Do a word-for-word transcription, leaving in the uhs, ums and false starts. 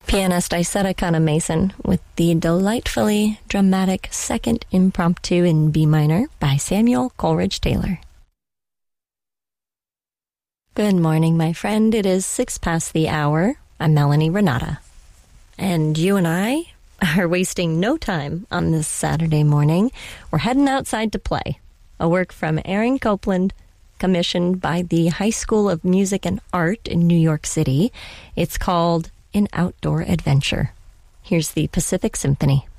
Pianist Isetta Kana Mason with the delightfully dramatic Second Impromptu in B minor by Samuel Coleridge Taylor. Good morning, my friend. It is six past the hour. I'm Melanie Renata. And you and I are wasting no time on this Saturday morning. We're heading outside to play. A work from Aaron Copland, commissioned by the High School of Music and Art in New York City. It's called An Outdoor Adventure. Here's the Pacific Symphony.